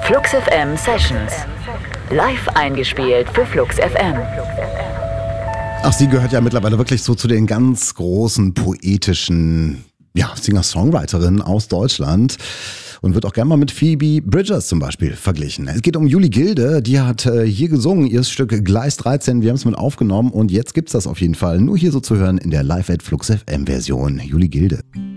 Flux FM Sessions. Live eingespielt für Flux FM. Ach, sie gehört ja mittlerweile wirklich so zu den ganz großen poetischen Singer-Songwriterinnen aus Deutschland und wird auch gerne mal mit Phoebe Bridgers zum Beispiel verglichen. Es geht um Julie Gilde, die hat hier gesungen, ihr Stück Gleis 13, wir haben es mit aufgenommen und jetzt gibt's das auf jeden Fall nur hier so zu hören in der Live at Flux FM Version. Julie Gilde.